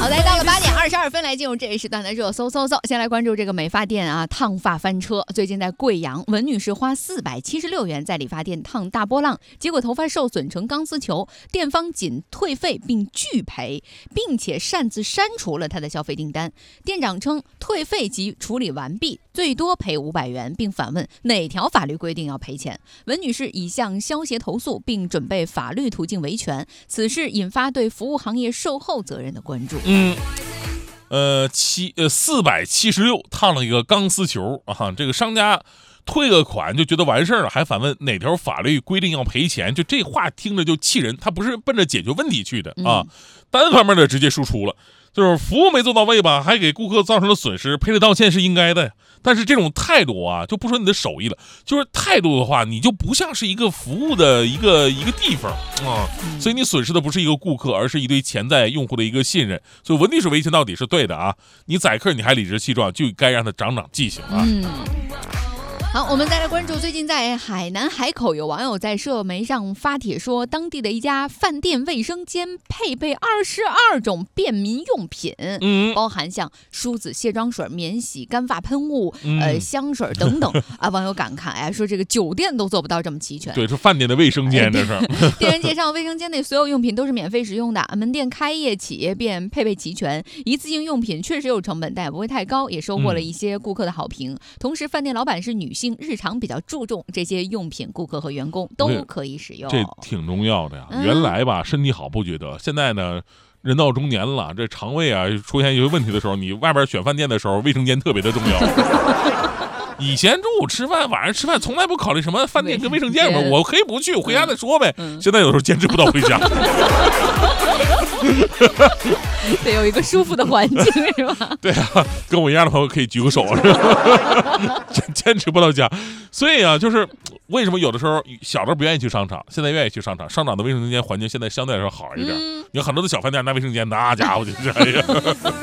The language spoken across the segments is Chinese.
好，来到了8:22，来进入这一时段的热搜。先来关注这个美发店啊，烫发翻车。最近在贵阳，文女士花476元在理发店烫大波浪，结果头发受损成钢丝球，店方仅退费并拒赔，并且擅自删除了她的消费订单。店长称退费即处理完毕，最多赔500元，并反问哪条法律规定要赔钱。文女士已向消协投诉，并准备法律途径维权。此事引发对服务行业售后责任的关注。 476烫了一个钢丝球啊，这个商家退个款就觉得完事儿了，还反问哪条法律规定要赔钱，就这话听着就气人。他不是奔着解决问题去的啊，单方面的直接输出了，就是服务没做到位吧，还给顾客造成了损失，赔礼道歉是应该的。但是这种态度啊，就不说你的手艺了，就是态度的话，你就不像是一个服务的一个地方啊，所以你损失的不是一个顾客，而是一堆潜在用户的一个信任。所以文女士维权到底是对的啊，你宰客你还理直气壮，就该让他长记性啊。 好，我们再来关注最近在海南海口有网友在社媒上发帖说，当地的一家饭店卫生间配备22种便民用品，包含像梳子、卸妆水、免洗干发喷雾、香水等等啊。网友感慨说这个酒店都做不到这么齐全。 对，是饭店的卫生间，这是。 店员介绍，卫生间内所有用品都是免费使用的，门店开业起便配备齐全，一次性用品确实有成本，但也不会太高，也收获了一些顾客的好评。同时，饭店老板是女性，日常比较注重这些用品，顾客和员工都可以使用， 这挺重要的呀。原来吧，身体好不觉得，现在呢，人到中年了，这肠胃啊出现一些问题的时候，你外边选饭店的时候，卫生间特别的重要。以前中午吃饭、晚上吃饭，从来不考虑什么饭店跟卫生间，我可以不去，回家再说呗。现在有时候坚持不到回家。 得有一个舒服的环境，是吧？ 对啊，跟我一样的朋友可以举个手，是吧？坚持不到家。所以啊，就是为什么有的时候小的时候不愿意去商场，现在愿意去商场。商场的卫生间环境现在相对来说好一点，有很多的小饭店那卫生间，那家伙就是哎呀，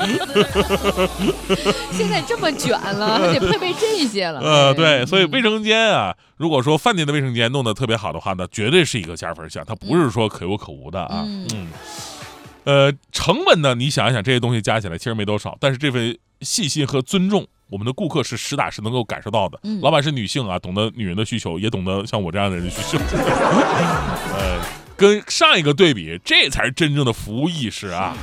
现在这么卷了，还得配备这些了。 对，所以卫生间啊，如果说饭店的卫生间弄得特别好的话呢，绝对是一个加分项，它不是说可有可无的啊。成本呢，你想一想，这些东西加起来其实没多少，但是这份细心和尊重，我们的顾客是实打实能够感受到的。老板是女性啊，懂得女人的需求，也懂得像我这样的人的需求。跟上一个对比，这才是真正的服务意识啊。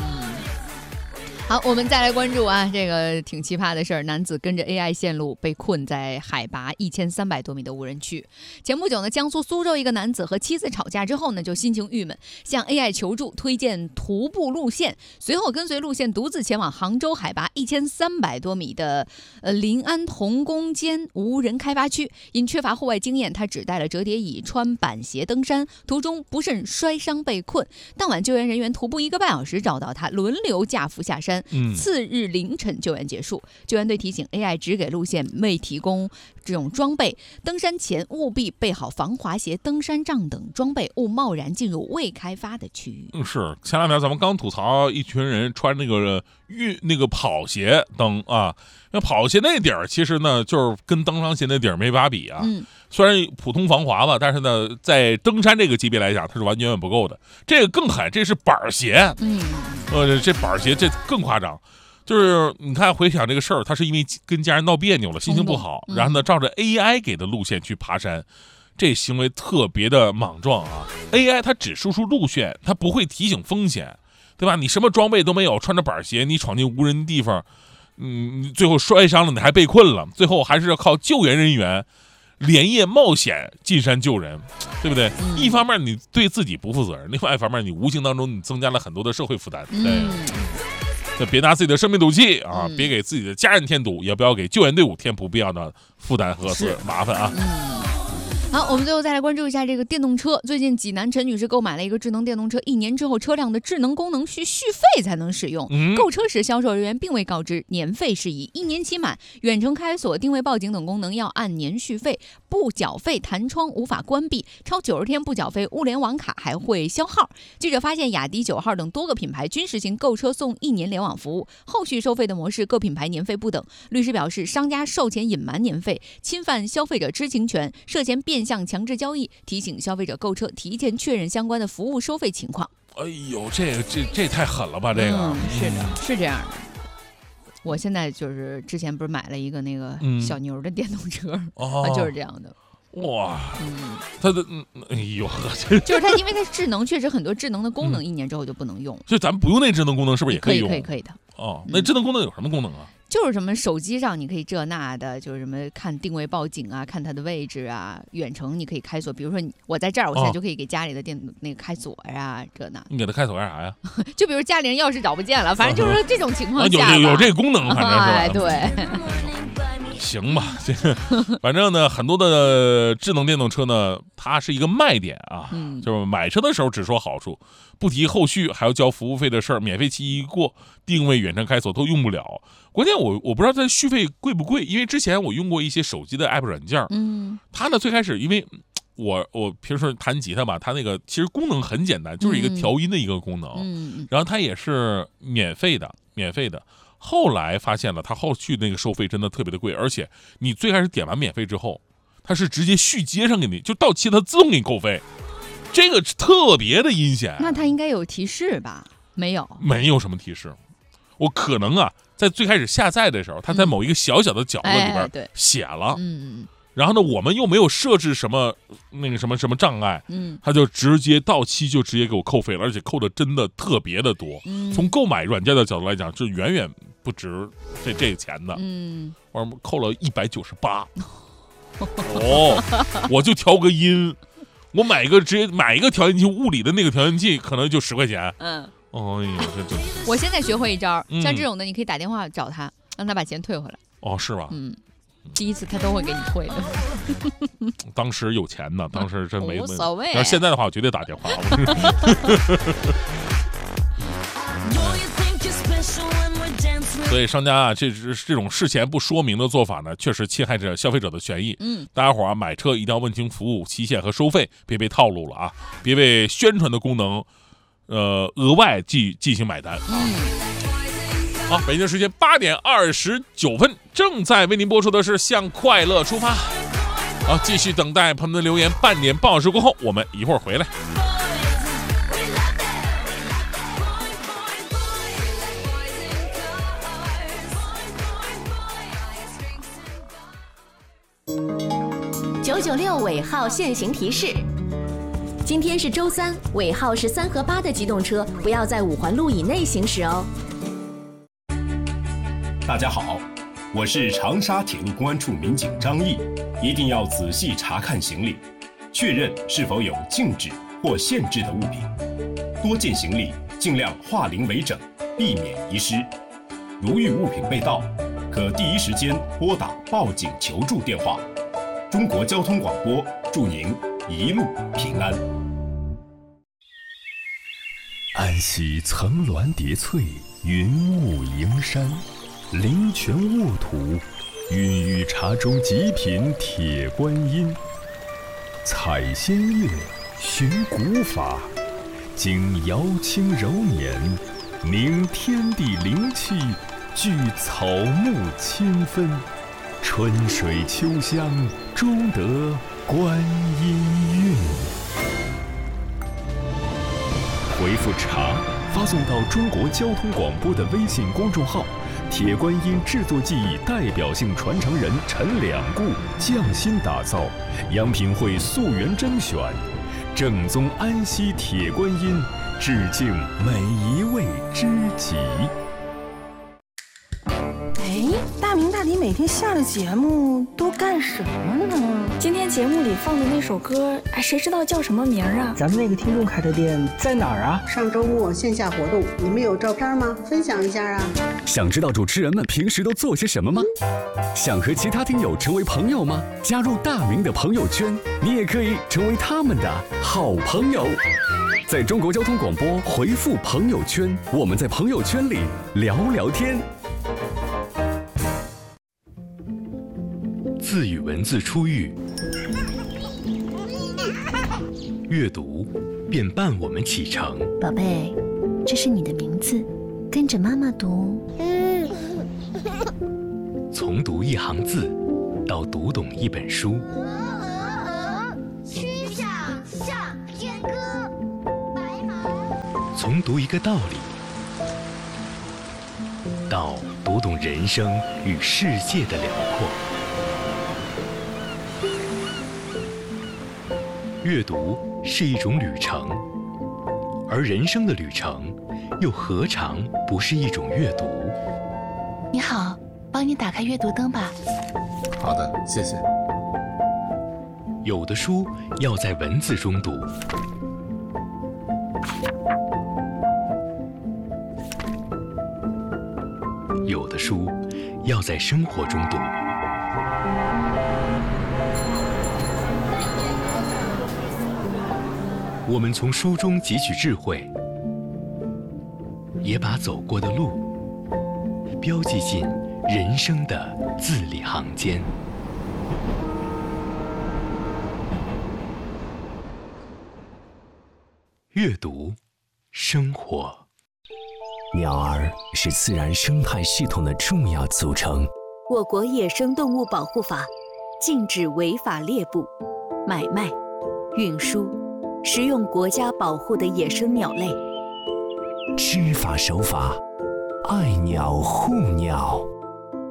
好，我们再来关注啊，这个挺奇葩的事儿。男子跟着 AI 线路被困在海拔1300多米的无人区。前不久呢，江苏苏州一个男子和妻子吵架之后呢，就心情郁闷，向 AI 求助，推荐徒步路线。随后跟随路线独自前往杭州海拔1300多米的临安同工间无人开发区。因缺乏户外经验，他只带了折叠椅，穿板鞋登山，途中不慎摔伤被困。当晚救援人员徒步1个半小时找到他，轮流架扶下山。次日凌晨救援结束，救援队提醒 AI 只给路线，未提供这种装备，登山前务必备好防滑鞋、登山杖等装备，勿贸然进入未开发的区域。 是前两天咱们刚吐槽一群人穿那个跑鞋登啊，那跑鞋那底儿其实呢就是跟登山鞋那底儿没法比啊。虽然普通防滑吧，但是呢在登山这个级别来讲，它是完全不够的。这个更狠，这是板鞋。这板鞋这更夸张。就是你看回想这个事儿，他是因为跟家人闹别扭了，心情不好，然后呢照着 AI 给的路线去爬山，这行为特别的莽撞啊。AI 它只输出路线，它不会提醒风险，对吧？你什么装备都没有，穿着板鞋你闯进无人地方，最后摔伤了，你还被困了，最后还是要靠救援人员连夜冒险进山救人，对不对？一方面你对自己不负责任，另外一方面你无形当中你增加了很多的社会负担。对，别拿自己的生命赌气啊！别给自己的家人添堵，也不要给救援队伍添不必要的负担和麻烦啊！ 好，我们最后再来关注一下这个电动车。最近济南陈女士购买了一个智能电动车，1年之后车辆的智能功能需续费才能使用。购车时销售人员并未告知年费事宜，1年期满，远程开锁、定位报警等功能要按年续费，不缴费弹窗无法关闭，超90天不缴费物联网卡还会消耗。记者发现雅迪、9号等多个品牌均实行购车送1年联网服务，后续收费的模式各品牌年费不等。律师表示，商家售前隐瞒年费，侵犯消费者知情权，涉嫌变相强制交易，提醒消费者购车提前确认相关的服务收费情况。 哎呦，这太狠了吧！这个是的，是这样的。我现在就是之前不是买了一个那个小牛的电动车，就是这样的。 哇，它的哎呦， 就是它，因为它智能，确实很多智能的功能1年之后就不能用。 就咱们不用那智能功能，是不是也可以用？ 可以的。 哦，那智能功能有什么功能啊？ 就是什么手机上你可以这那的，就是什么看定位报警啊，看它的位置啊，远程你可以开锁，比如说我在这儿，我现在就可以给家里的那个开锁呀，这那。 你给它开锁干啥呀？ 就比如家里人钥匙找不见了，反正就是这种情况下有这功能，反正是吧？ 哎，对。 行吧，反正呢，很多的智能电动车呢，它是一个卖点啊，就是买车的时候只说好处，不提后续还要交服务费的事儿，免费期一过，定位、远程开锁都用不了。关键我不知道它续费贵不贵，因为之前我用过一些手机的 app 软件，它呢最开始因为我平时弹吉他吧，它那个其实功能很简单，就是一个调音的一个功能，然后它也是免费的。后来发现了，它后续那个收费真的特别的贵，而且你最开始点完免费之后，它是直接续接上给你，就到期它自动给你扣费，这个特别的阴险。 那它应该有提示吧？没有什么提示。我可能啊，在最开始下载的时候，它在某一个小小的角落里边写了，然后呢，我们又没有设置什么那个什么障碍，它就直接到期就直接给我扣费了，而且扣的真的特别的多。从购买软件的角度来讲，就远远不值这个钱的。我扣了198。我就调个音，我直接买一个调音器，物理的那个调音器可能就10块钱。哎呦，这我现在学会一招，像这种的，你可以打电话找他，让他把钱退回来。 是吧？ 第一次他都会给你退的。 当时有钱呢，当时真没无所谓。 要现在的话，我绝对打电话。所以商家啊，这种事前不说明的做法呢，确实侵害着消费者的权益。大家伙啊，买车一定要问清服务期限和收费，别被套路了啊，别为宣传的功能，额外进行买单啊。好，北京时间8点29分，正在为您播出的是《向快乐出发》。好，继续等待朋友们的留言。半点半小时过后，我们一会儿回来。 996尾号限行提示：今天是周3，尾号是3和8的机动车不要在5环路以内行驶哦。 大家好，我是长沙铁路公安处民警张毅，一定要仔细查看行李，确认是否有禁止或限制的物品。多件行李尽量化零为整，避免遗失。如遇物品被盗，可第一时间拨打报警求助电话。中国交通广播祝您一路平安。 安溪层峦叠翠，云雾迎山，灵泉沃土，孕育茶中极品铁观音。采仙乐，寻古法，经瑶清柔捻，凝天地灵气，聚草木清芬。春水秋香，终得观音韵。回复茶发送到中国交通广播的微信公众号，铁观音制作技艺代表性传承人陈两固匠心打造，央品会溯源甄选，正宗安溪铁观音，致敬每一位知己。 大明大迪每天下了节目都干什么呢？ 今天节目里放的那首歌，谁知道叫什么名啊？ 咱们那个听众开的店在哪儿啊？ 上周末线下活动，你们有照片吗？分享一下啊！ 想知道主持人们平时都做些什么吗？想和其他听友成为朋友吗？加入大明的朋友圈，你也可以成为他们的好朋友。在中国交通广播回复朋友圈，我们在朋友圈里聊聊天。 字与文字初遇，阅读便伴我们启程。 宝贝，这是你的名字，跟着妈妈读。 从读一行字到读懂一本书。 曲项向天歌，白马。 从读一个道理，到读懂人生与世界的辽阔。阅读是一种旅程，而人生的旅程又何尝不是一种阅读？ 你好，帮你打开阅读灯吧。 好的，谢谢。 有的书要在文字中读，有的书要在生活中读。我们从书中汲取智慧，也把走过的路标记进人生的字里行间。阅读，生活。 鸟儿是自然生态系统的重要组成。 我国野生动物保护法禁止违法猎捕、买卖、运输、食用国家保护的野生鸟类。 知法守法，爱鸟护鸟。